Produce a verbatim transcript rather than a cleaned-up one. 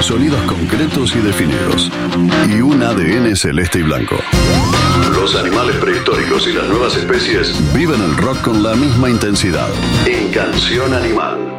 Sonidos concretos y definidos. Y un A D N celeste y blanco. Los animales prehistóricos y las nuevas especies viven el rock con la misma intensidad. En Canción Animal.